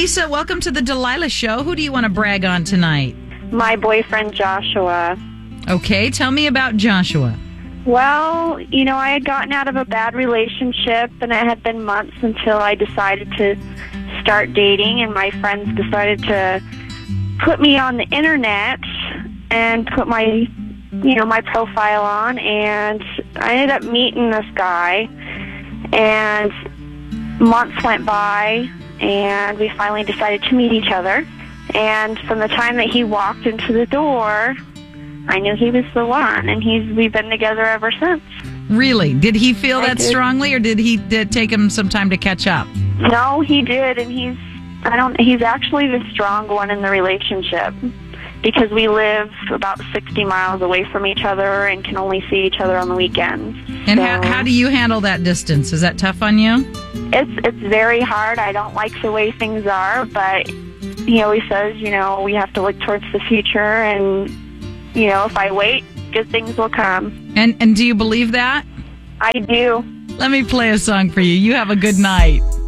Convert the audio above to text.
Lisa, welcome to the Delilah Show. Who do you want to brag on tonight? My boyfriend, Joshua. Okay, tell me about Joshua. Well, I had gotten out of a bad relationship, and it had been months until I decided to start dating, and my friends decided to put me on the internet and put my profile on, and I ended up meeting this guy, and months went by, and we finally decided to meet each other. And from the time that he walked into the door, I knew he was the one, and we've been together ever since. Really? Did he feel that strongly, or did it take him some time to catch up? No, he did, and he's actually the strong one in the relationship, because we live about 60 miles away from each other and can only see each other on the weekends. And how do you handle that distance? Is that tough on you? It's very hard. I don't like the way things are, but he always says, we have to look towards the future, and, if I wait, good things will come. And do you believe that? I do. Let me play a song for you. You have a good night.